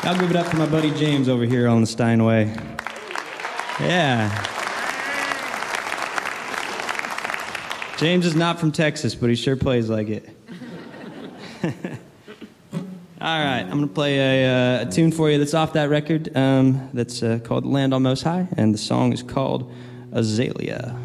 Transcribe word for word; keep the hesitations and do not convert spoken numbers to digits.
I'll give it up for my buddy James over here on the Steinway. Yeah. James is not from Texas, but he sure plays like it. All right, I'm going to play a, uh, a tune for you that's off that record um, that's uh, called Land on Most High, and the song is called Azalea.